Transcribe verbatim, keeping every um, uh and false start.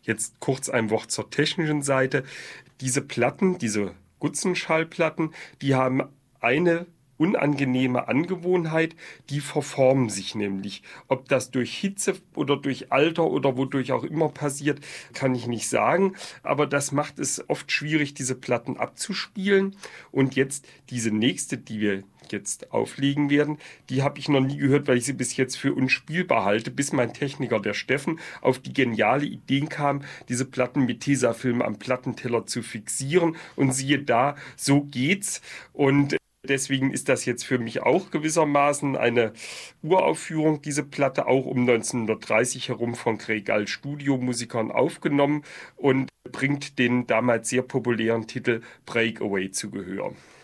Jetzt kurz ein Wort zur technischen Seite. Diese Platten, diese Gutsen-Schallplatten, die haben eine unangenehme Angewohnheit, die verformen sich nämlich. Ob das durch Hitze oder durch Alter oder wodurch auch immer passiert, kann ich nicht sagen. Aber das macht es oft schwierig, diese Platten abzuspielen. Und jetzt diese nächste, die wir jetzt auflegen werden, die habe ich noch nie gehört, weil ich sie bis jetzt für unspielbar halte, bis mein Techniker, der Steffen, auf die geniale Idee kam, diese Platten mit Tesafilm am Plattenteller zu fixieren. Und siehe da, so geht's. Und deswegen ist das jetzt für mich auch gewissermaßen eine Uraufführung, diese Platte auch um neunzehnhundertdreißig herum von Grey Gull Studiomusikern aufgenommen und bringt den damals sehr populären Titel Breakaway zu Gehör.